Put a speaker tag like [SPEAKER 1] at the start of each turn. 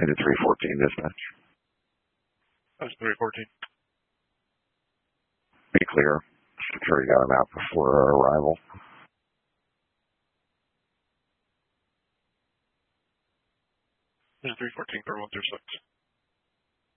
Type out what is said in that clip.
[SPEAKER 1] Into 314 dispatch.
[SPEAKER 2] That's 314.
[SPEAKER 1] Be clear. Security got him out before our arrival.
[SPEAKER 2] This is 314 for 136.